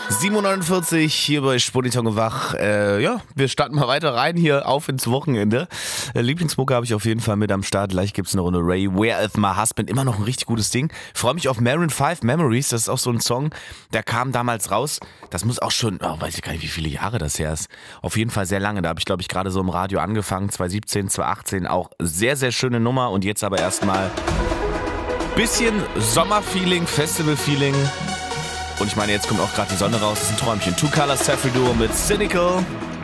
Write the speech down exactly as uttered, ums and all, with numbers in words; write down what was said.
sieben Uhr neunundvierzig hier bei Spuniton wach. Äh, ja, wir starten mal weiter rein hier auf ins Wochenende. Äh, Lieblingsmucke habe ich auf jeden Fall mit am Start. Gleich gibt es eine Runde Ray, Where Is My Husband? Immer noch ein richtig gutes Ding. Freue mich auf Maroon fünf Memories. Das ist auch so ein Song, der kam damals raus. Das muss auch schon, oh, weiß ich gar nicht, wie viele Jahre das her ist. Auf jeden Fall sehr lange. Da habe ich, glaube ich, gerade so im Radio angefangen. zwanzig siebzehn, zwanzig achtzehn. Auch sehr, sehr schöne Nummer. Und jetzt aber erstmal bisschen Sommerfeeling, Festivalfeeling. Und ich meine, jetzt kommt auch gerade die Sonne raus. Das ist ein Träumchen. Two Colors Taffy Duo mit Cynical.